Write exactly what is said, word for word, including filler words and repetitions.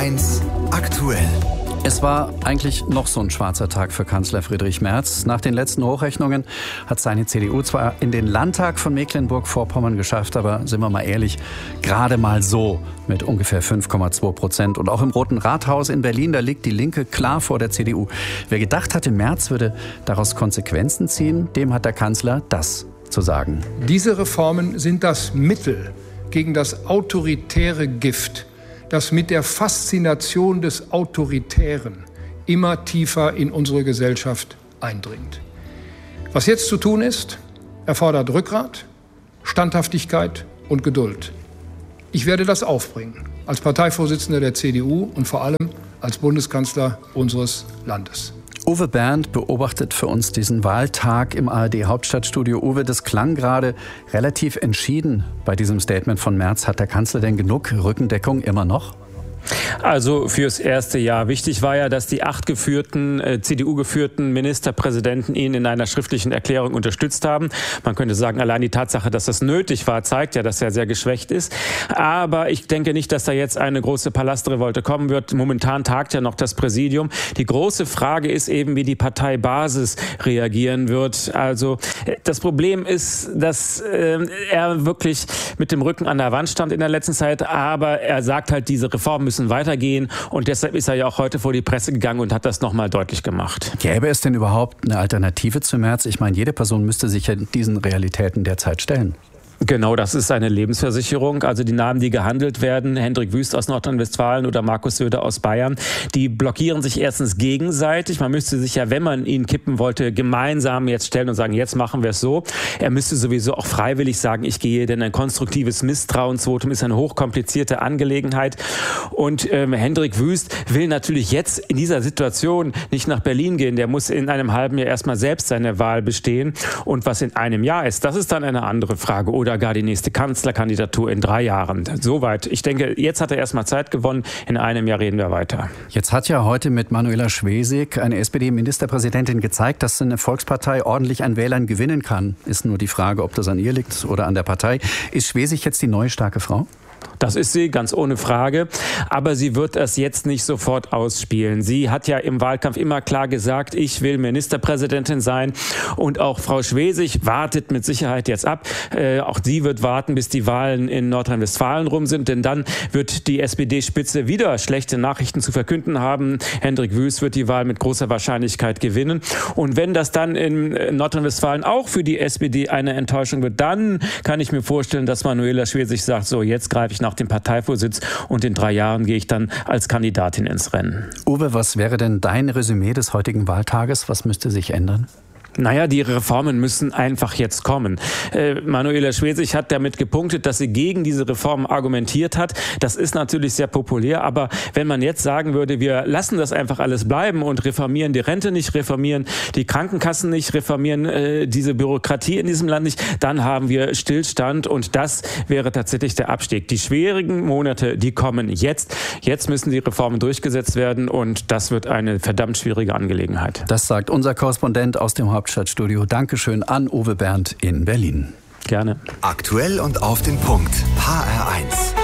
eins aktuell. Es war eigentlich noch so ein schwarzer Tag für Kanzler Friedrich Merz. Nach den letzten Hochrechnungen hat seine C D U zwar in den Landtag von Mecklenburg-Vorpommern geschafft, aber sind wir mal ehrlich, gerade mal so mit ungefähr fünf Komma zwei Prozent. Und auch im Roten Rathaus in Berlin, da liegt die Linke klar vor der C D U. Wer gedacht hatte, Merz würde daraus Konsequenzen ziehen, dem hat der Kanzler das zu sagen. Diese Reformen sind das Mittel gegen das autoritäre Gift, das mit der Faszination des Autoritären immer tiefer in unsere Gesellschaft eindringt. Was jetzt zu tun ist, erfordert Rückgrat, Standhaftigkeit und Geduld. Ich werde das aufbringen, als Parteivorsitzender der C D U und vor allem als Bundeskanzler unseres Landes. Uwe Bernd beobachtet für uns diesen Wahltag im A R D-Hauptstadtstudio. Uwe, das klang gerade relativ entschieden bei diesem Statement von Merz. Hat der Kanzler denn genug Rückendeckung immer noch? Also fürs erste Jahr. Wichtig war ja, dass die acht geführten, äh, C D U-geführten Ministerpräsidenten ihn in einer schriftlichen Erklärung unterstützt haben. Man könnte sagen, allein die Tatsache, dass das nötig war, zeigt ja, dass er sehr geschwächt ist. Aber ich denke nicht, dass da jetzt eine große Palastrevolte kommen wird. Momentan tagt ja noch das Präsidium. Die große Frage ist eben, wie die Parteibasis reagieren wird. Also das Problem ist, dass äh, er wirklich mit dem Rücken an der Wand stand in der letzten Zeit. Aber er sagt halt, diese Reformen müssen weitergehen und deshalb ist er ja auch heute vor die Presse gegangen und hat das nochmal deutlich gemacht. Gäbe es denn überhaupt eine Alternative zu Merz? Ich meine, jede Person müsste sich ja diesen Realitäten derzeit stellen. Genau, das ist eine Lebensversicherung. Also die Namen, die gehandelt werden, Hendrik Wüst aus Nordrhein-Westfalen oder Markus Söder aus Bayern, die blockieren sich erstens gegenseitig. Man müsste sich ja, wenn man ihn kippen wollte, gemeinsam jetzt stellen und sagen, jetzt machen wir es so. Er müsste sowieso auch freiwillig sagen, ich gehe, denn ein konstruktives Misstrauensvotum ist eine hochkomplizierte Angelegenheit. Und ähm, Hendrik Wüst will natürlich jetzt in dieser Situation nicht nach Berlin gehen. Der muss in einem halben Jahr erstmal selbst seine Wahl bestehen. Und was in einem Jahr ist, das ist dann eine andere Frage. Oder gar die nächste Kanzlerkandidatur in drei Jahren. Soweit. Ich denke, jetzt hat er erstmal Zeit gewonnen. In einem Jahr reden wir weiter. Jetzt hat ja heute mit Manuela Schwesig eine S P D-Ministerpräsidentin gezeigt, dass eine Volkspartei ordentlich an Wählern gewinnen kann. Ist nur die Frage, ob das an ihr liegt oder an der Partei. Ist Schwesig jetzt die neue starke Frau? Das ist sie, ganz ohne Frage. Aber sie wird es jetzt nicht sofort ausspielen. Sie hat ja im Wahlkampf immer klar gesagt, ich will Ministerpräsidentin sein. Und auch Frau Schwesig wartet mit Sicherheit jetzt ab. Äh, auch sie wird warten, bis die Wahlen in Nordrhein-Westfalen rum sind. Denn dann wird die S P D-Spitze wieder schlechte Nachrichten zu verkünden haben. Hendrik Wüst wird die Wahl mit großer Wahrscheinlichkeit gewinnen. Und wenn das dann in Nordrhein-Westfalen auch für die S P D eine Enttäuschung wird, dann kann ich mir vorstellen, dass Manuela Schwesig sagt, so jetzt greife ich nach dem Parteivorsitz und in drei Jahren gehe ich dann als Kandidatin ins Rennen. Uwe, was wäre denn dein Resümee des heutigen Wahltages? Was müsste sich ändern? Naja, die Reformen müssen einfach jetzt kommen. Äh, Manuela Schwesig hat damit gepunktet, dass sie gegen diese Reformen argumentiert hat. Das ist natürlich sehr populär, aber wenn man jetzt sagen würde, wir lassen das einfach alles bleiben und reformieren die Rente nicht, reformieren die Krankenkassen nicht, reformieren äh, diese Bürokratie in diesem Land nicht, dann haben wir Stillstand und das wäre tatsächlich der Abstieg. Die schwierigen Monate, die kommen jetzt. Jetzt müssen die Reformen durchgesetzt werden und das wird eine verdammt schwierige Angelegenheit. Das sagt unser Korrespondent aus dem Hauptstadtstudio. Dankeschön an Uwe Bernd in Berlin. Gerne. Aktuell und auf den Punkt. H R eins.